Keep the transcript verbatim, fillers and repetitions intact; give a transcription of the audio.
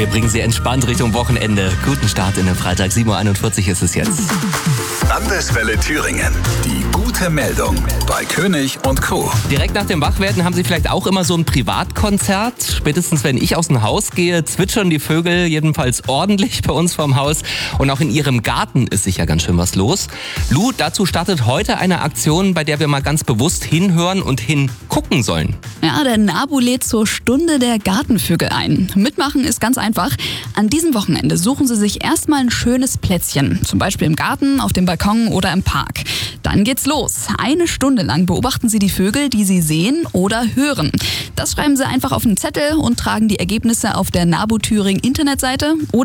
Wir bringen Sie entspannt Richtung Wochenende. Guten Start in den Freitag. sieben Uhr einundvierzig ist es jetzt. Landeswelle Thüringen. Die gute Meldung bei König und Co. Direkt nach dem Wachwerden haben Sie vielleicht auch immer so ein Privatkonzert. Spätestens wenn ich aus dem Haus gehe, zwitschern die Vögel jedenfalls ordentlich bei uns vorm Haus. Und auch in Ihrem Garten ist sicher ganz schön was los. Lou, dazu startet heute eine Aktion, bei der wir mal ganz bewusst hinhören und hingucken sollen. Ja, der NABU lädt zur Stunde der Gartenvögel ein. Mitmachen ist ganz einfach. An diesem Wochenende suchen Sie sich erstmal ein schönes Plätzchen. Zum Beispiel im Garten, auf dem Balkon oder im Park. Dann geht's los. Eine Stunde lang beobachten Sie die Vögel, die Sie sehen oder hören. Das schreiben Sie einfach auf einen Zettel und tragen die Ergebnisse auf der NABU Thüringen Internetseite oder